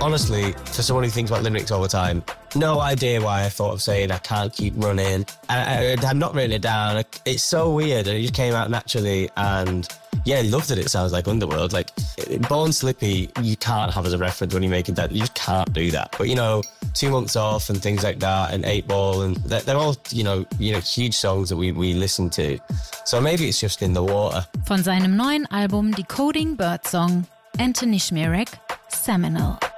honestly, for someone who thinks about lyrics all the time, no idea why I thought of saying I can't keep running. I'm not written it down. It's so weird. And it just came out naturally. And yeah, I love that it sounds like Underworld. Like, Born Slippy, you can't have as a reference when you're making that. You just can't do that. But, 2 Months Off and things like that, and 8 Ball, and they're all, huge songs that we listen to. So maybe it's just in the water. Von seinem neuen Album Decoding Birdsong, Anthony Schmierek, Seminal.